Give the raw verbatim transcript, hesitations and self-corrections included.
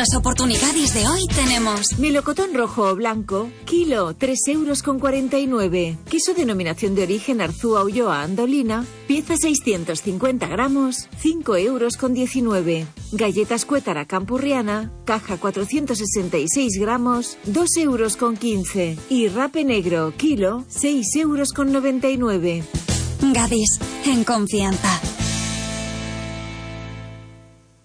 las oportunidades de hoy tenemos melocotón rojo o blanco, kilo, tres euros con cuarenta y nueve. Queso denominación de origen Arzúa Ulloa Andolina, pieza seiscientos cincuenta gramos, cinco euros con diecinueve. Galletas Cuétara Campurriana, caja cuatrocientos sesenta y seis gramos, dos euros con quince. Y rape negro, kilo, seis euros con noventa y nueve. Gadis, en confianza.